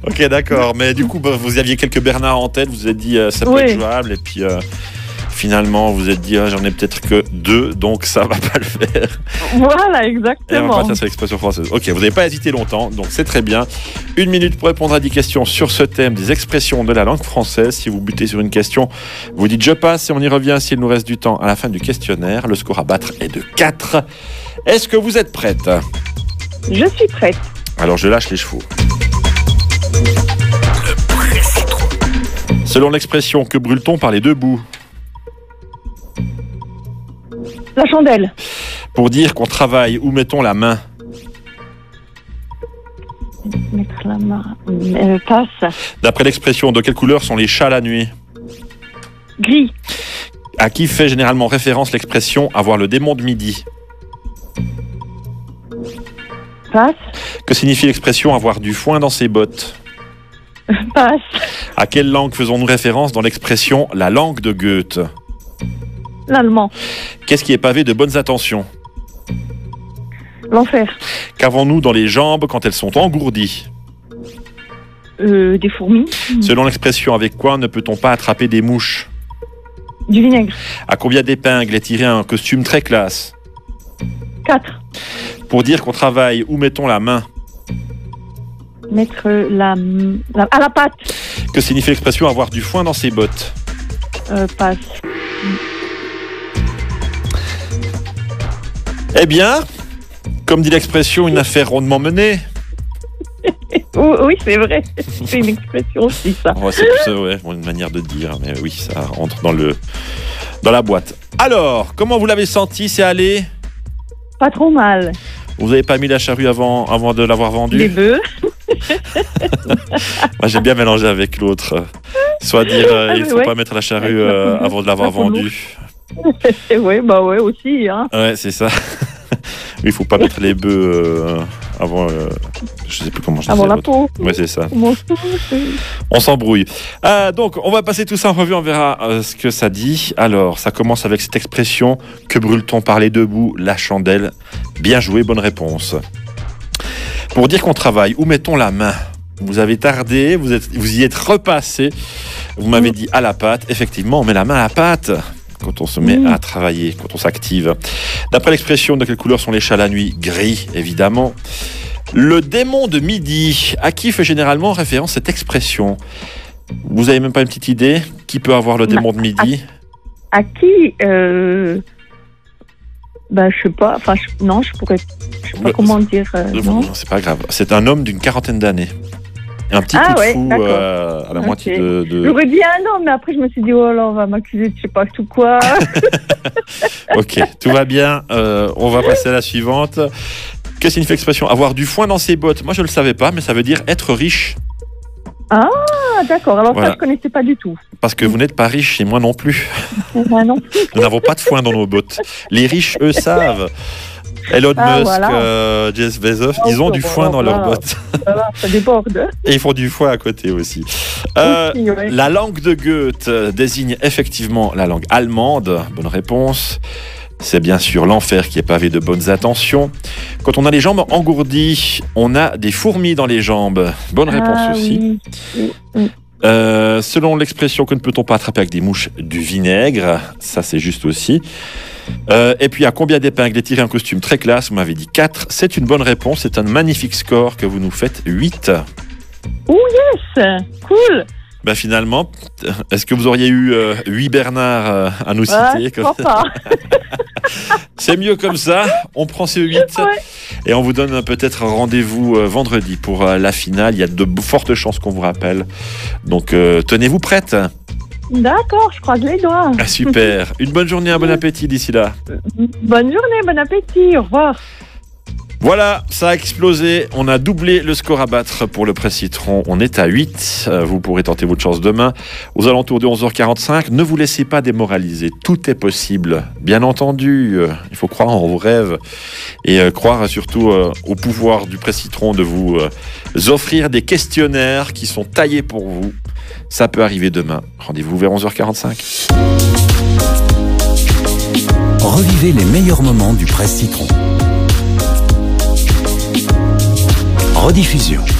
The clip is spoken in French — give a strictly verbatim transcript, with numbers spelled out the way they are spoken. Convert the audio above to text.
Ok, d'accord. Mais du coup, bah, vous aviez quelques Bernard en tête. Vous vous êtes dit, euh, ça peut Oui. être jouable. Et puis, euh, finalement, vous vous êtes dit, ah, j'en ai peut-être que deux. Donc, ça va pas le faire. Voilà, Et on va exactement. partir sur l'expression française. Ok, vous n'avez pas hésité longtemps. Donc, c'est très bien. Une minute pour répondre à dix questions sur ce thème des expressions de la langue française. Si vous butez sur une question, vous dites je passe et on y revient s'il nous reste du temps à la fin du questionnaire. Le score à battre est de quatre. Est-ce que vous êtes prête? Je suis prête. Alors, je lâche les chevaux. Selon l'expression, que brûle-t-on par les deux bouts? La chandelle. Pour dire qu'on travaille, où mettons la main? Mettre la main. Euh, passe. D'après l'expression, de quelle couleur sont les chats la nuit? Gris. À qui fait généralement référence l'expression avoir le démon de midi? Passe. Que signifie l'expression avoir du foin dans ses bottes? Passe. À quelle langue faisons-nous référence dans l'expression la langue de Goethe? L'allemand. Qu'est-ce qui est pavé de bonnes intentions? L'enfer. Qu'avons-nous dans les jambes quand elles sont engourdies? Euh, des fourmis. Selon l'expression, avec quoi ne peut-on pas attraper des mouches? Du vinaigre. À combien d'épingles est tiré un costume très classe? Quatre. Pour dire qu'on travaille, où mettons la main? Mettre la, la à la pâte. Que signifie l'expression avoir du foin dans ses bottes? Euh, passe. Eh bien, comme dit l'expression, une affaire rondement menée. Oui, oui, c'est vrai. C'est une expression aussi, ça. Oh, c'est plus, euh, ouais, une manière de dire, mais oui, ça rentre dans, le, dans la boîte. Alors, comment vous l'avez senti? C'est allé? Pas trop mal. Vous n'avez pas mis la charrue avant, avant de l'avoir vendue? Les bœufs. Moi, j'ai bien mélangé avec l'autre. Soit dire, euh, il ne faut Ouais. pas mettre la charrue euh, avant de l'avoir vendue. Oui, bah ouais, aussi. Hein. Ouais, c'est ça. Il ne faut pas mettre les bœufs euh, avant... Euh, je ne sais plus comment je disais. Avant la l'autre. peau. Ouais, c'est ça. Bon, On s'embrouille. Euh, donc, on va passer tout ça en revue, on verra euh, ce que ça dit. Alors, ça commence avec cette expression, que brûle-t-on par les deux bouts? La chandelle. Bien joué, bonne réponse. Pour dire qu'on travaille, où mettons la main? Vous avez tardé, vous, êtes, vous y êtes repassé. Vous m'avez dit à la pâte. Effectivement, on met la main à la pâte quand on se met Oui. à travailler, quand on s'active. D'après l'expression, de quelle couleur sont les chats la nuit? Gris, évidemment. Le démon de midi, à qui fait généralement référence cette expression? Vous avez même pas une petite idée? Qui peut avoir le démon de midi? à qui euh... Ben, je sais pas. Enfin, je... non, je pourrais. Je sais pas Le- comment dire. euh, Euh, non. non, c'est pas grave. C'est un homme d'une quarantaine d'années. Un petit Ah coup de ouais, fou d'accord. euh, à la Ok. moitié de... de- J'aurais dit un non, mais après je me suis dit, oh là, on va m'accuser de je sais pas tout quoi. Ok, tout va bien. Euh, on va passer à la suivante. Que signifie l'expression avoir du foin dans ses bottes? Moi, je ne le savais pas, mais ça veut dire être riche. Ah, d'accord. Alors Voilà. ça, je connaissais pas du tout. Parce que vous n'êtes pas riche et moi non plus. Ah, non. Nous n'avons pas de foin dans nos bottes. Les riches, eux, savent. Elon Ah, Musk, voilà. euh, Jeff Bezos, Ah, ils ont ok, du bon, foin dans voilà. leurs bottes. Ça va, ça déborde. Et ils font du foin à côté aussi. Euh, Aussi, ouais. La langue de Goethe euh, désigne effectivement la langue allemande. Bonne réponse. C'est bien sûr l'enfer qui est pavé de bonnes intentions. Quand on a les jambes engourdies, on a des fourmis dans les jambes. Bonne réponse Ah, aussi. oui. Oui, oui. Euh, selon l'expression, que ne peut-on pas attraper avec des mouches? Du vinaigre. Ça, c'est juste aussi. Euh, et puis, à combien d'épingles est tiré un costume très classe? Vous m'avez dit quatre. C'est une bonne réponse. C'est un magnifique score que vous nous faites. huit. Oh yes, cool. Ben finalement, est-ce que vous auriez eu euh, huit Bernard euh, à nous Ah, citer? je crois pas. C'est mieux comme ça. On prend ces huit Ouais. et on vous donne euh, peut-être rendez-vous euh, vendredi pour euh, la finale. Il y a de fortes chances qu'on vous rappelle. Donc, euh, tenez-vous prête. D'accord, je croise les doigts. Ah, super. Une bonne journée, un bon appétit d'ici là. Bonne journée, bon appétit, au revoir. Voilà, ça a explosé. On a doublé le score à battre pour le Presse Citron. On est à huit. Euh, vous pourrez tenter votre chance demain aux alentours de onze heures quarante-cinq. Ne vous laissez pas démoraliser. Tout est possible. Bien entendu, euh, il faut croire en vos rêves et euh, croire surtout euh, au pouvoir du Presse Citron de vous euh, offrir des questionnaires qui sont taillés pour vous. Ça peut arriver demain. Rendez-vous vers onze heures quarante-cinq. Revivez les meilleurs moments du Presse Citron. Rediffusion.